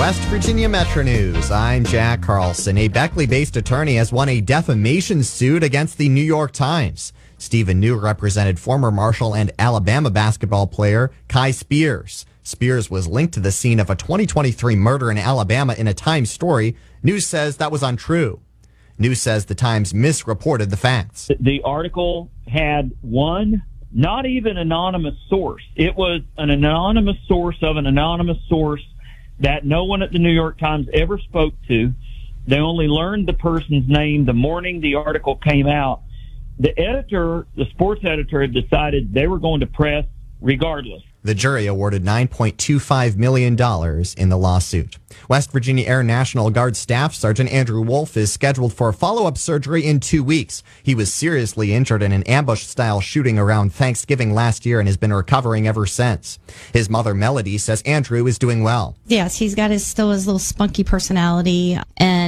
West Virginia Metro News. I'm Jack Carlson. A Beckley-based attorney has won a defamation suit against the New York Times. Stephen New represented former Marshall and Alabama basketball player Kai Spears. Spears was linked to the scene of a 2023 murder in Alabama in a Times story. New says that was untrue. New says the Times misreported the facts. The article had one, not even anonymous source. It was an anonymous source of an anonymous source that no one at the New York Times ever spoke to. They only learned the person's name the morning the article came out. The editor, the sports editor, had decided they were going to press regardless. The jury awarded $9.25 million in the lawsuit. West Virginia Air National Guard Staff Sergeant Andrew Wolf is scheduled for follow-up surgery in 2 weeks. He was seriously injured in an ambush-style shooting around Thanksgiving last year and has been recovering ever since. His mother, Melody, says Andrew is doing well. Yes, he's got still his little spunky personality, and